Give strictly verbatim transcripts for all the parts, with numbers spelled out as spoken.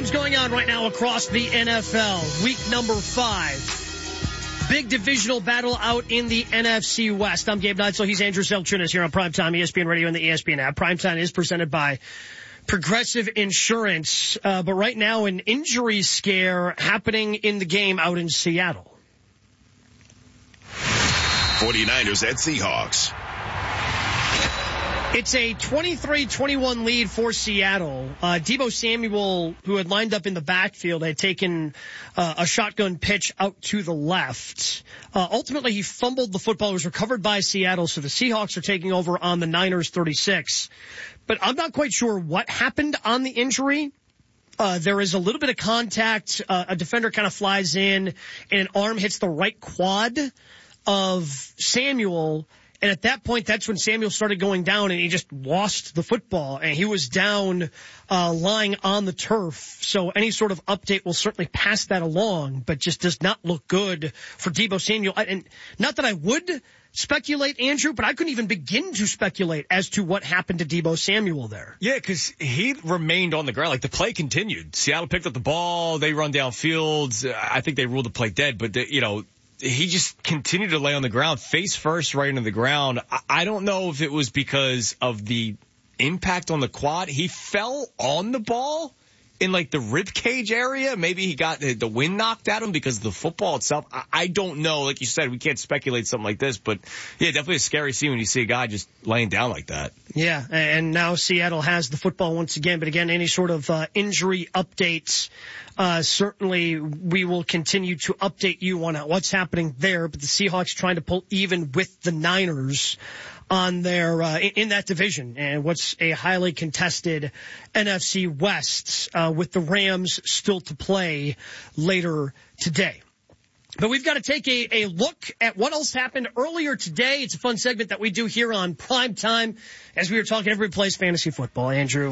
games going on right now across the N F L. Week number five. Big divisional battle out in the N F C West. I'm Gabe Neitzel. He's Andrew Selchunas here on Primetime E S P N Radio and the E S P N app. Primetime is presented by Progressive Insurance. Uh, but right now, an injury scare happening in the game out in Seattle. forty-niners at Seahawks. It's a twenty-three twenty-one lead for Seattle. Uh, Deebo Samuel, who had lined up in the backfield, had taken uh, a shotgun pitch out to the left. Uh, ultimately, he fumbled the football. It was recovered by Seattle, so the Seahawks are taking over on the Niners thirty-six. But I'm not quite sure what happened on the injury. Uh, there is a little bit of contact. Uh, a defender kind of flies in, and an arm hits the right quad of Samuel. And at that point, that's when Samuel started going down, and he just lost the football, and he was down, uh, lying on the turf. So any sort of update will certainly pass that along, but just does not look good for Deebo Samuel. And not that I would speculate, Andrew, but I couldn't even begin to speculate as to what happened to Deebo Samuel there. Yeah, because he remained on the ground. Like, the play continued. Seattle picked up the ball. They run downfield. I think they ruled the play dead, but, the, you know, he just continued to lay on the ground, face first, right into the ground. I don't know if it was because of the impact on the quad. He fell on the ball in like the rib cage area. Maybe he got the wind knocked at him because of the football itself. I don't know. Like you said, we can't speculate something like this, but yeah, definitely a scary scene when you see a guy just laying down like that. Yeah, and now Seattle has the football once again. But again, any sort of uh, injury updates, uh, certainly we will continue to update you on what's happening there. But the Seahawks trying to pull even with the Niners on their uh, in that division, and what's a highly contested N F C West uh, with the Rams still to play later today. But we've got to take a, a look at what else happened earlier today. It's a fun segment that we do here on Primetime as we were talking everybody plays fantasy football, Andrew.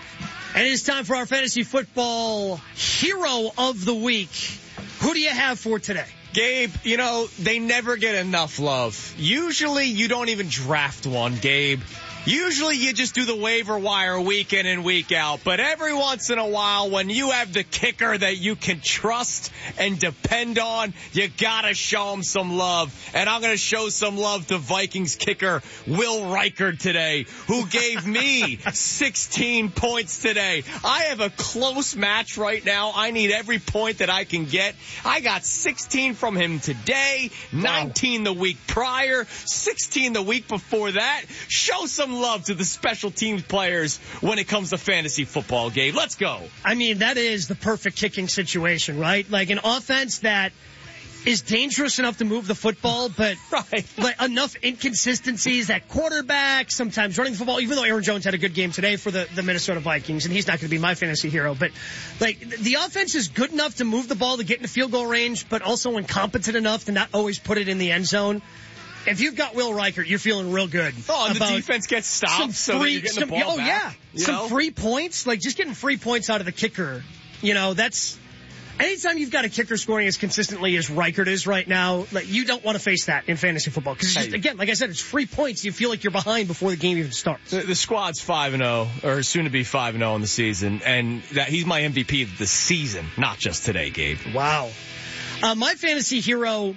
And it is time for our fantasy football hero of the week. Who do you have for today? Gabe, you know, they never get enough love. Usually you don't even draft one, Gabe. Usually you just do the waiver wire week in and week out. But every once in a while, when you have the kicker that you can trust and depend on, you gotta show him some love. And I'm gonna show some love to Vikings kicker Will Reichard today, who gave me sixteen points today. I have a close match right now. I need every point that I can get. I got sixteen from him today, nineteen the week prior, sixteen the week before that. Show some love to the special teams players when it comes to fantasy football, Gabe. Let's go. I mean, that is the perfect kicking situation, right? Like an offense that is dangerous enough to move the football, but right. like enough inconsistencies at quarterback, sometimes running the football, even though Aaron Jones had a good game today for the, the Minnesota Vikings, and he's not going to be my fantasy hero. But like the offense is good enough to move the ball to get into field goal range, but also incompetent enough to not always put it in the end zone. If you've got Will Reichard, you're feeling real good. Oh, and the defense gets stopped, so free, you're getting some, the ball oh, back. yeah. Some know? free points, like just getting free points out of the kicker. You know, that's anytime you've got a kicker scoring as consistently as Reichard is right now, like you don't want to face that in fantasy football. Because, hey. again, like I said, it's free points. You feel like you're behind before the game even starts. The, the squad's five and oh, or soon to be five and oh in the season. And that he's my M V P of the season, not just today, Gabe. Wow. Uh, my fantasy hero,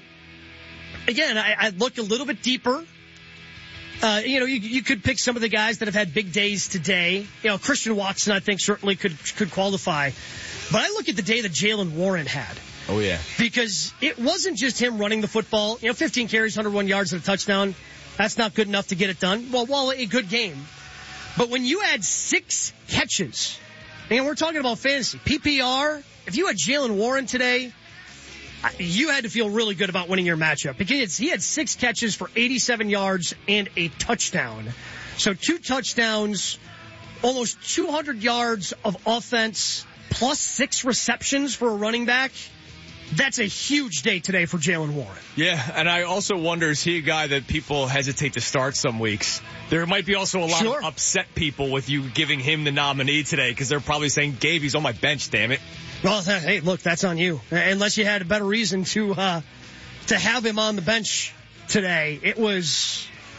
again, I, I look a little bit deeper. Uh, you know, you, you could pick some of the guys that have had big days today. You know, Christian Watson, I think, certainly could could qualify. But I look at the day that Jaylen Warren had. Oh, yeah. Because it wasn't just him running the football. You know, fifteen carries, one hundred one yards and a touchdown. That's not good enough to get it done. Well, while a good game. But when you add six catches, and we're talking about fantasy, P P R, if you had Jaylen Warren today, you had to feel really good about winning your matchup because he had six catches for eighty-seven yards and a touchdown. So two touchdowns, almost two hundred yards of offense, plus six receptions for a running back. That's a huge day today for Jaylen Warren. Yeah, and I also wonder, is he a guy that people hesitate to start some weeks? There might be also a lot sure. of upset people with you giving him the nominee today because they're probably saying, Gabe, he's on my bench, damn it. Well, hey, look, that's on you. Unless you had a better reason to uh, to have him on the bench today. It was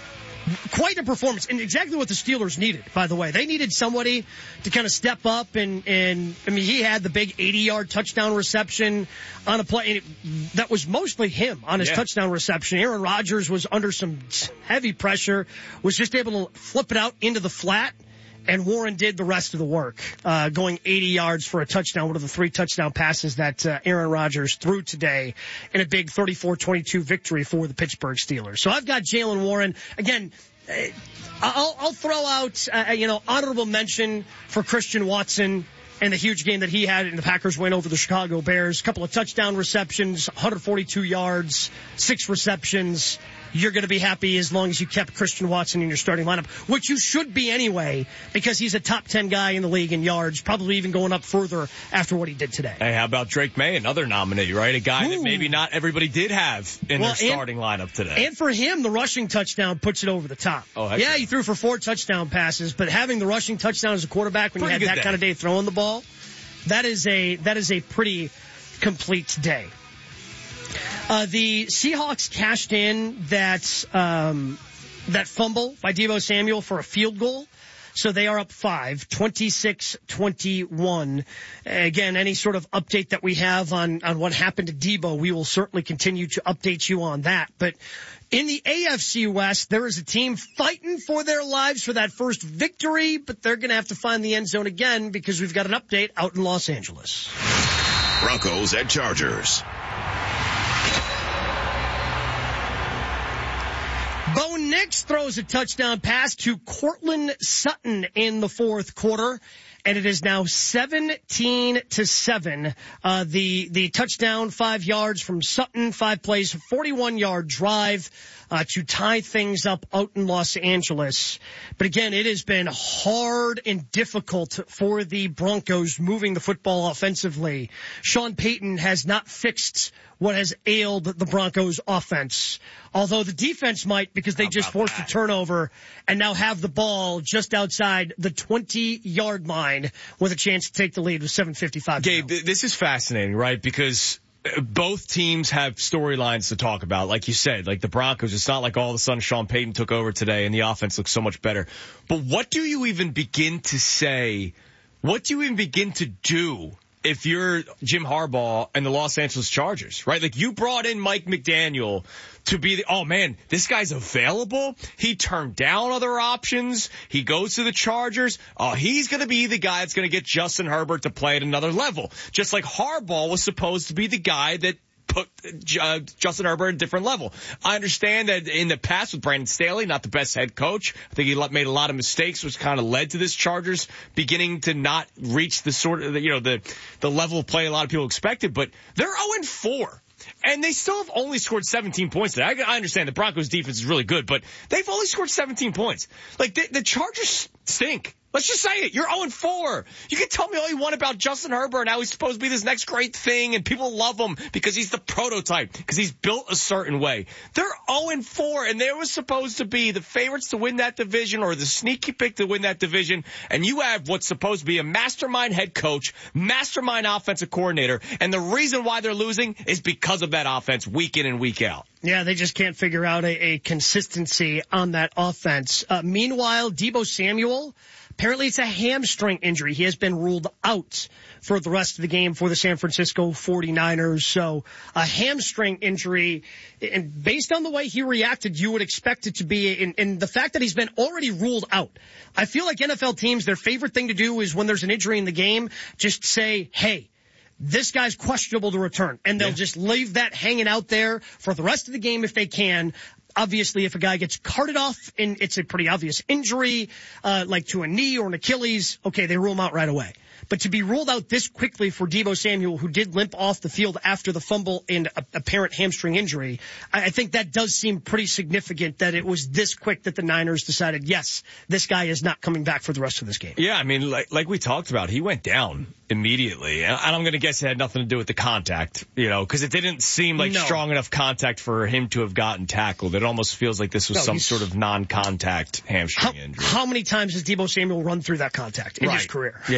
Quite a performance, and exactly what the Steelers needed, by the way. They needed somebody to kind of step up, and, and I mean, he had the big eighty-yard touchdown reception on a play, and it, that was mostly him on his yeah. touchdown reception. Aaron Rodgers was under some heavy pressure, was just able to flip it out into the flat, and Warren did the rest of the work, uh, going eighty yards for a touchdown, one of the three touchdown passes that uh, Aaron Rodgers threw today in a big thirty-four twenty-two victory for the Pittsburgh Steelers. So I've got Jaylen Warren. Again, I'll, I'll throw out, uh, you know, honorable mention for Christian Watson and the huge game that he had in the Packers win over the Chicago Bears. A couple of touchdown receptions, one hundred forty-two yards, six receptions. You're going to be happy as long as you kept Christian Watson in your starting lineup, which you should be anyway, because he's a top ten guy in the league in yards, probably even going up further after what he did today. Hey, how about Drake May, another nominee, right? A guy Ooh. that maybe not everybody did have in well, their starting and, lineup today. And for him, the rushing touchdown puts it over the top. Oh, yeah, yeah, he threw for four touchdown passes, but having the rushing touchdown as a quarterback when pretty you had that day. kind of day throwing the ball, that is a that is a pretty complete day. Uh, the Seahawks cashed in that um, that fumble by Deebo Samuel for a field goal. So they are up five, twenty-six twenty-one. Again, any sort of update that we have on, on what happened to Deebo, we will certainly continue to update you on that. But in the A F C West, there is a team fighting for their lives for that first victory, but they're going to have to find the end zone again because we've got an update out in Los Angeles. Broncos at Chargers. Bo Nix throws a touchdown pass to Courtland Sutton in the fourth quarter, and it is now seventeen to seven. Uh, the, the touchdown, five yards from Sutton, five plays, forty-one yard drive, uh, to tie things up out in Los Angeles. But again, it has been hard and difficult for the Broncos moving the football offensively. Sean Payton has not fixed what has ailed the Broncos offense. Although the defense might, because they just forced that? a turnover and now have the ball just outside the twenty yard line with a chance to take the lead with seven fifty-five. Gabe, this is fascinating, right? Because both teams have storylines to talk about. Like you said, like the Broncos, it's not like all of a sudden Sean Payton took over today and the offense looks so much better. But what do you even begin to say? What do you even begin to do if you're Jim Harbaugh and the Los Angeles Chargers, right? Like you brought in Mike McDaniel to be the, oh man, this guy's available. He turned down other options. He goes to the Chargers. Oh, he's going to be the guy that's going to get Justin Herbert to play at another level. Just like Harbaugh was supposed to be the guy that put uh, Justin Herbert at a different level. I understand that in the past with Brandon Staley, not the best head coach. I think he made a lot of mistakes, which kind of led to this Chargers beginning to not reach the sort of, you know, the, the level of play a lot of people expected. But they're oh and four. And they still have only scored seventeen points today. I, I understand the Broncos defense is really good, but they've only scored seventeen points. Like, the, the Chargers stink. Let's just say it. You're oh and four. You can tell me all you want about Justin Herbert and how he's supposed to be this next great thing and people love him because he's the prototype, because he's built a certain way. They're oh and four, and they were supposed to be the favorites to win that division or the sneaky pick to win that division, and you have what's supposed to be a mastermind head coach, mastermind offensive coordinator, and the reason why they're losing is because of that offense week in and week out. Yeah, they just can't figure out a, a consistency on that offense. Uh, meanwhile, Deebo Samuel, apparently it's a hamstring injury. He has been ruled out for the rest of the game for the San Francisco forty-niners. So a hamstring injury, and based on the way he reacted, you would expect it to be, and, and the fact that he's been already ruled out. I feel like N F L teams, their favorite thing to do is when there's an injury in the game, just say, hey, this guy's questionable to return. And they'll yeah. just leave that hanging out there for the rest of the game if they can. Obviously, if a guy gets carted off and it's a pretty obvious injury, uh, like to a knee or an Achilles, okay, they rule him out right away. But to be ruled out this quickly for Deebo Samuel, who did limp off the field after the fumble and a apparent hamstring injury, I think that does seem pretty significant that it was this quick that the Niners decided, yes, this guy is not coming back for the rest of this game. Yeah, I mean, like, like we talked about, he went down immediately. And I'm going to guess it had nothing to do with the contact, you know, because it didn't seem like no. strong enough contact for him to have gotten tackled. It almost feels like this was no, some sort of non-contact hamstring how, injury. How many times has Deebo Samuel run through that contact in right. his career? Yeah.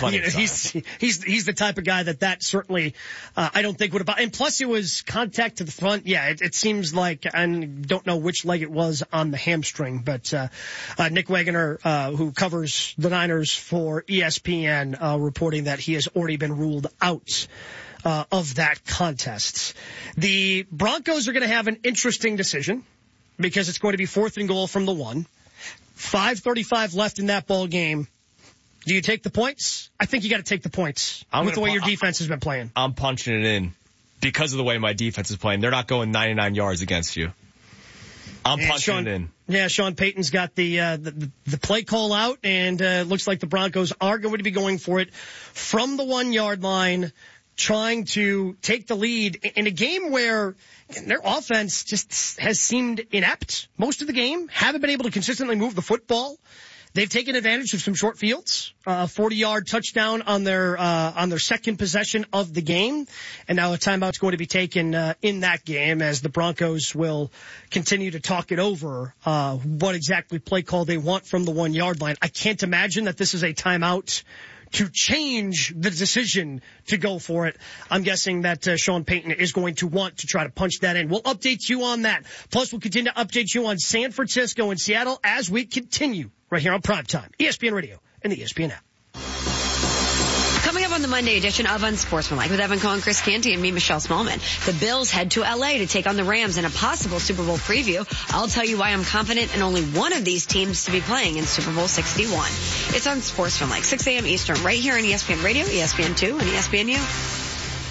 plenty you know, of time. He's, he's, he's the type of guy that that certainly, uh, I don't think would have, and plus it was contact to the front. Yeah, it, it seems like, I don't know which leg it was on the hamstring, but, uh, uh Nick Wegener, uh, who covers the Niners for E S P N, uh, reporting that he has already been ruled out Uh, of that contest. The Broncos are going to have an interesting decision because it's going to be fourth and goal from the one. five thirty-five left in that ball game. Do you take the points? I think you got to take the points I'm with the way pu- your defense has been playing. I'm punching it in because of the way my defense is playing. They're not going ninety-nine yards against you. I'm And punching Sean, it in. Yeah, Sean Payton's got the, uh, the, the play call out, and uh, it looks like the Broncos are going to be going for it from the one-yard line, trying to take the lead in a game where their offense just has seemed inept most of the game, haven't been able to consistently move the football. They've taken advantage of some short fields, a forty-yard touchdown on their uh, on their second possession of the game, and now a timeout's going to be taken uh, in that game as the Broncos will continue to talk it over, uh, what exactly play call they want from the one-yard line. I can't imagine that this is a timeout to change the decision to go for it. I'm guessing that uh, Sean Payton is going to want to try to punch that in. We'll update you on that. Plus, we'll continue to update you on San Francisco and Seattle as we continue right here on Primetime, E S P N Radio and the E S P N app. Coming up on the Monday edition of Unsportsmanlike with Evan Cohen, Chris Canty, and me, Michelle Smallman. The Bills head to L A to take on the Rams in a possible Super Bowl preview. I'll tell you why I'm confident in only one of these teams to be playing in Super Bowl sixty-one. It's Unsportsmanlike, six a.m. Eastern, right here on E S P N Radio, E S P N two, and E S P N U.